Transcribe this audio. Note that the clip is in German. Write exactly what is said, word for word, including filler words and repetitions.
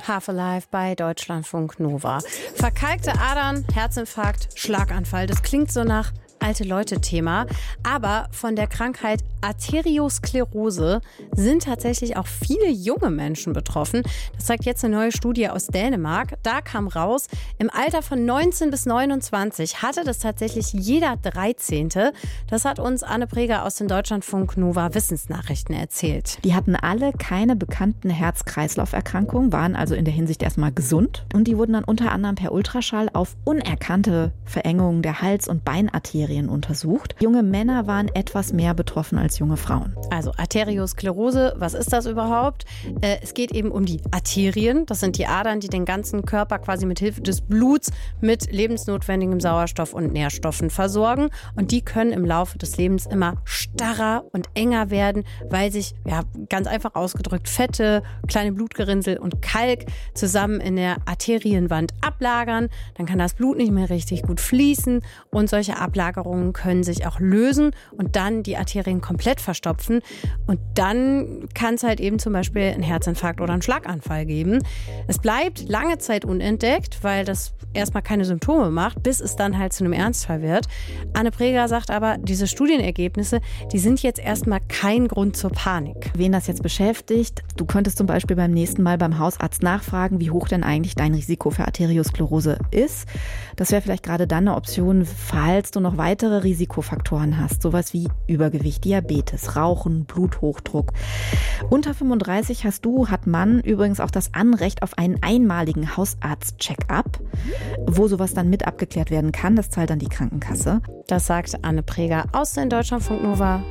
Half Alive bei Deutschlandfunk Nova. Verkalkte Adern, Herzinfarkt, Schlaganfall. Das klingt so nach alte Leute-Thema. Aber von der Krankheit Arteriosklerose sind tatsächlich auch viele junge Menschen betroffen. Das zeigt jetzt eine neue Studie aus Dänemark. Da kam raus, im Alter von neunzehn bis neunundzwanzig hatte das tatsächlich jeder dreizehnte. Das hat uns Anne Preger aus den Deutschlandfunk Nova Wissensnachrichten erzählt. Die hatten alle keine bekannten Herz-Kreislauf-Erkrankungen, waren also in der Hinsicht erstmal gesund. Und die wurden dann unter anderem per Ultraschall auf unerkannte Verengungen der Hals- und Beinarterien untersucht. Junge Männer waren etwas mehr betroffen als junge Frauen. Also Arteriosklerose, was ist das überhaupt? Äh, es geht eben um die Arterien. Das sind die Adern, die den ganzen Körper quasi mit Hilfe des Bluts mit lebensnotwendigem Sauerstoff und Nährstoffen versorgen. Und die können im Laufe des Lebens immer starrer und enger werden, weil sich, ja, ganz einfach ausgedrückt, Fette, kleine Blutgerinnsel und Kalk zusammen in der Arterienwand ablagern. Dann kann das Blut nicht mehr richtig gut fließen und solche Ablagerungen können sich auch lösen und dann die Arterien komplett verstopfen. Und dann kann es halt eben zum Beispiel einen Herzinfarkt oder einen Schlaganfall geben. Es bleibt lange Zeit unentdeckt, weil das erstmal keine Symptome macht, bis es dann halt zu einem Ernstfall wird. Anne Preger sagt aber, diese Studienergebnisse, die sind jetzt erstmal kein Grund zur Panik. Wen das jetzt beschäftigt, du könntest zum Beispiel beim nächsten Mal beim Hausarzt nachfragen, wie hoch denn eigentlich dein Risiko für Arteriosklerose ist. Das wäre vielleicht gerade dann eine Option, falls du noch weitere Risikofaktoren hast, sowas wie Übergewicht, Diabetes, Rauchen, Bluthochdruck. Unter fünfunddreißig hast du, hat man übrigens auch das Anrecht auf einen einmaligen Hausarzt-Check-up, wo sowas dann mit abgeklärt werden kann. Das zahlt dann die Krankenkasse. Das sagt Anne Preger aus den Deutschlandfunk Nova